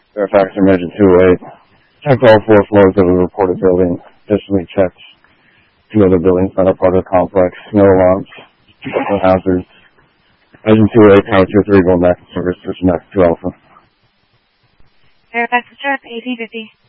Fairfax Emergent 208. Checked all 4 floors of the reported building. Additionally checked 2 other buildings that are part of the complex. No alarms. No hazards. Emergent 208, Tower 2-3, going back to service, switching back to Alpha. Fairfax Sharp, AT-50.